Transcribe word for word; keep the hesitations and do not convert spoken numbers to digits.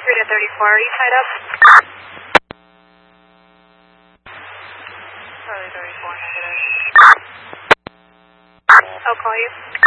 three to thirty-four, are you tied up? Charlie thirty-four, negative. I'll call you.